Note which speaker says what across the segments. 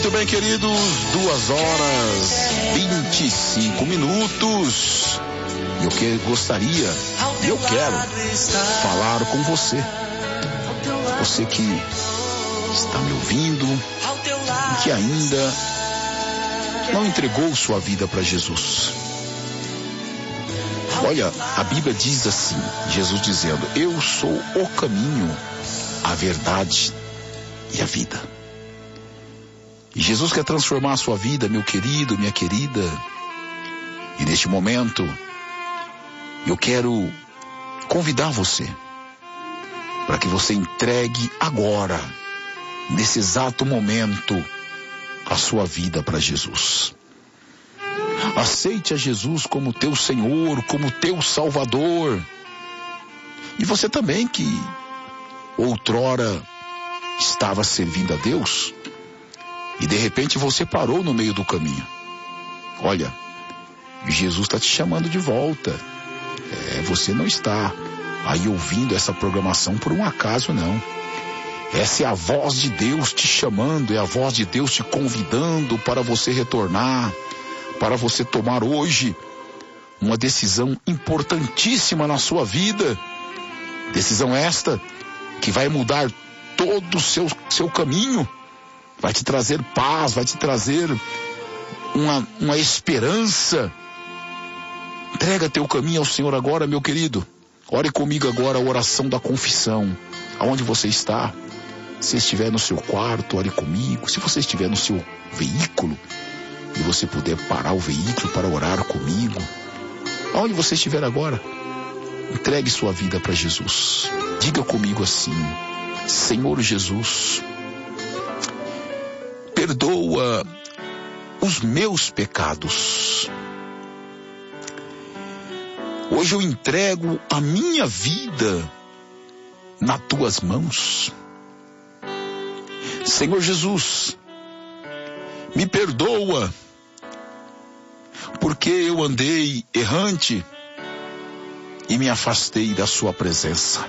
Speaker 1: Muito bem, queridos, 2h25. Eu gostaria, e eu quero falar com você. Você que está me ouvindo e que ainda não entregou sua vida para Jesus. Olha, a Bíblia diz assim, Jesus dizendo: eu sou o caminho, a verdade e a vida. E Jesus quer transformar a sua vida, meu querido, minha querida. E neste momento, eu quero convidar você para que você entregue agora, nesse exato momento, a sua vida para Jesus. Aceite a Jesus como teu Senhor, como teu Salvador. E você também que outrora estava servindo a Deus e de repente você parou no meio do caminho. Olha, Jesus está te chamando de volta. Você não está aí ouvindo essa programação por um acaso, não. Essa é a voz de Deus te chamando, é a voz de Deus te convidando para você retornar, para você tomar hoje uma decisão importantíssima na sua vida. Decisão esta que vai mudar todo o seu caminho, vai te trazer paz, vai te trazer uma esperança. Entrega teu caminho ao Senhor agora, meu querido. Ore comigo agora a oração da confissão. Aonde você está? Se estiver no seu quarto, ore comigo. Se você estiver no seu veículo e você puder parar o veículo para orar comigo, aonde você estiver agora, entregue sua vida para Jesus. Diga comigo assim: Senhor Jesus, perdoa os meus pecados. Hoje eu entrego a minha vida nas tuas mãos. Senhor Jesus, me perdoa, porque eu andei errante e me afastei da sua presença.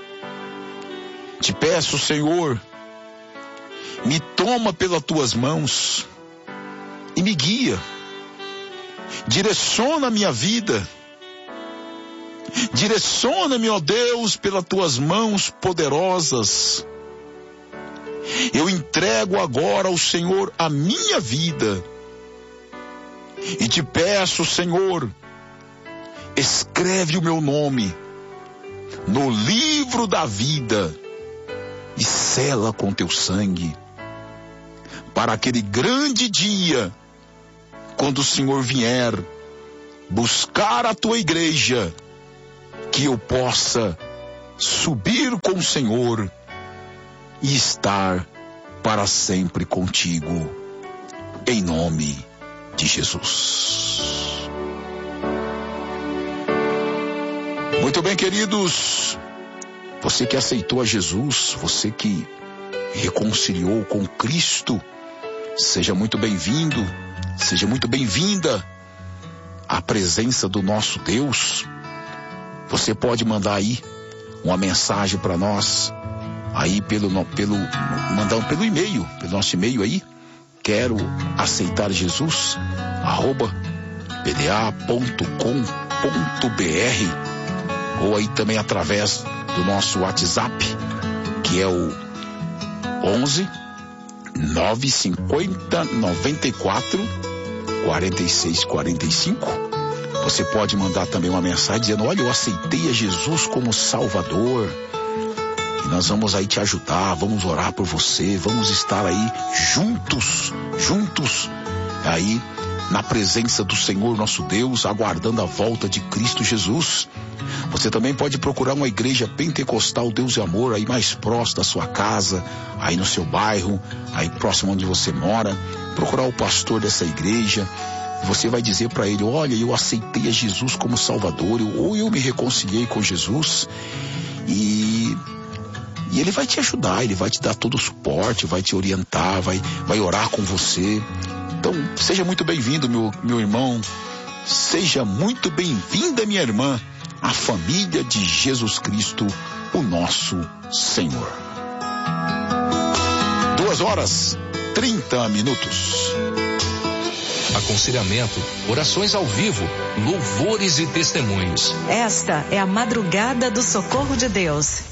Speaker 1: Te peço, Senhor, me toma pelas tuas mãos e me guia. Direciona a minha vida. Direciona-me, ó Deus, pelas tuas mãos poderosas. Eu entrego agora ao Senhor a minha vida. E te peço, Senhor, escreve o meu nome no livro da vida e sela com teu sangue, para aquele grande dia, quando o Senhor vier buscar a tua igreja, que eu possa subir com o Senhor e estar para sempre contigo, em nome de Jesus. Muito bem, queridos, você que aceitou a Jesus, você que reconciliou com Cristo, seja muito bem-vindo, seja muito bem-vinda à presença do nosso Deus. Você pode mandar aí uma mensagem para nós, aí pelo e-mail, pelo nosso e-mail aí, quero aceitar Jesus, @pda.com.br, ou aí também através do nosso WhatsApp, que é o 11 950 94 46 45. Você pode mandar também uma mensagem dizendo: olha, eu aceitei a Jesus como Salvador, e nós vamos aí te ajudar, vamos orar por você, vamos estar aí juntos, aí na presença do Senhor nosso Deus, aguardando a volta de Cristo Jesus. Você também pode procurar uma igreja pentecostal Deus e Amor aí mais próximo da sua casa, aí no seu bairro, aí próximo onde você mora, procurar o pastor dessa igreja. Você vai dizer para ele: olha, eu aceitei a Jesus como Salvador, ou eu me reconciliei com Jesus, e ele vai te ajudar, ele vai te dar todo o suporte, vai te orientar, vai orar com você. Então, seja muito bem-vindo, meu irmão, seja muito bem-vinda, minha irmã, à família de Jesus Cristo, o nosso Senhor. 2h 30 minutos.
Speaker 2: Aconselhamento, orações ao vivo, louvores e testemunhos.
Speaker 3: Esta é a madrugada do socorro de Deus.